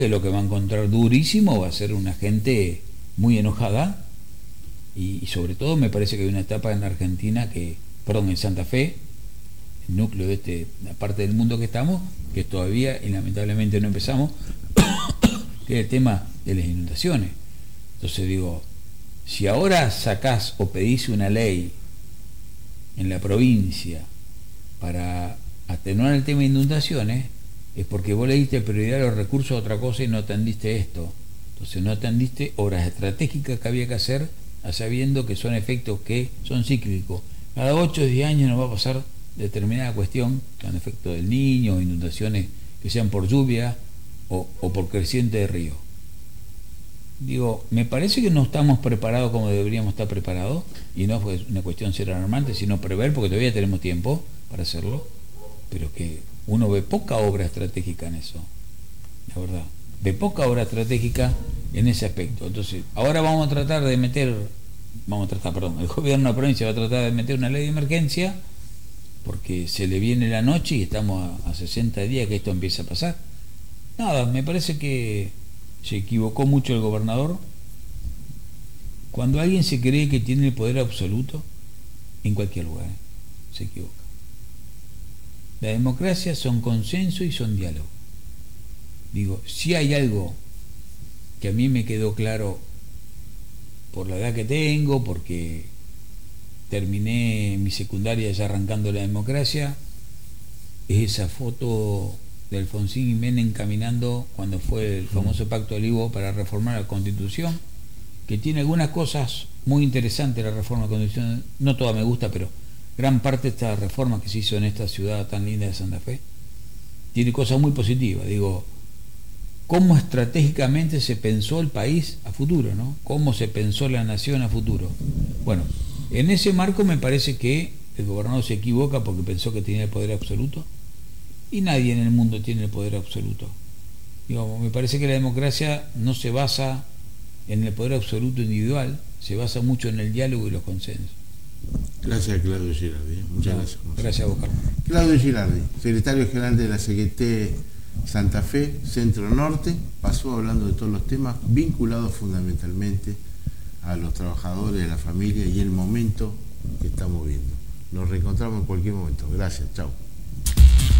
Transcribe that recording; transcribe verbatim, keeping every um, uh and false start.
que lo que va a encontrar durísimo va a ser una gente muy enojada y, y sobre todo me parece que hay una etapa en Argentina que, perdón, en Santa Fe, el núcleo de este, la parte del mundo que estamos, que todavía y lamentablemente no empezamos, que es el tema de las inundaciones. Entonces digo, si ahora sacás o pedís una ley en la provincia para atenuar el tema de inundaciones, es porque vos le diste prioridad a los recursos a otra cosa y no atendiste esto. Entonces no atendiste obras estratégicas que había que hacer, a sabiendo que son efectos que son cíclicos. Cada ocho o diez años nos va a pasar determinada cuestión, con efecto del Niño, o inundaciones que sean por lluvia o, o por creciente de río. Digo, me parece que no estamos preparados como deberíamos estar preparados, y no es una cuestión ser alarmante, sino prever, porque todavía tenemos tiempo para hacerlo, pero que uno ve poca obra estratégica en eso, la verdad, ve poca obra estratégica en ese aspecto. Entonces, ahora vamos a tratar de meter, vamos a tratar, perdón, el gobierno de la provincia va a tratar de meter una ley de emergencia, porque se le viene la noche y estamos a, a sesenta días que esto empieza a pasar. Nada, me parece que se equivocó mucho el gobernador. Cuando alguien se cree que tiene el poder absoluto, en cualquier lugar, ¿eh? se equivoca. La democracia son consenso y son diálogo. Digo, si hay algo que a mí me quedó claro por la edad que tengo, porque terminé mi secundaria ya arrancando la democracia, es esa foto de Alfonsín y Menem caminando cuando fue el famoso Pacto de Olivos para reformar la Constitución, que tiene algunas cosas muy interesantes la reforma de la Constitución, no toda me gusta, pero gran parte de estas reformas que se hizo en esta ciudad tan linda de Santa Fe tiene cosas muy positivas. Digo, cómo estratégicamente se pensó el país a futuro, ¿no? Cómo se pensó la nación a futuro. Bueno, en ese marco me parece que el gobernador se equivoca porque pensó que tenía el poder absoluto, y nadie en el mundo tiene el poder absoluto. Digo, me parece que la democracia no se basa en el poder absoluto individual, se basa mucho en el diálogo y los consensos. Gracias, Claudio Girardi. Muchas no, gracias. Gracias a vos, Carlos. Claudio Girardi, secretario general de la C G T Santa Fe, Centro Norte, pasó hablando de todos los temas vinculados fundamentalmente a los trabajadores, a la familia y el momento que estamos viendo. Nos reencontramos en cualquier momento. Gracias, chao.